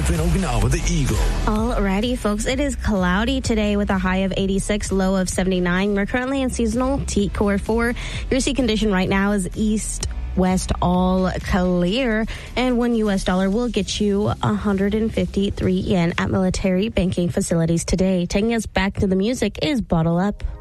in Okinawa, the Eagle. Alrighty, folks. It is cloudy today with a high of 86, low of 79. We're currently in seasonal T-Core 4. Your sea condition right now is east-west all clear. And $1 US will get you 153 yen at military banking facilities today. Taking us back to the music is Bottle Up.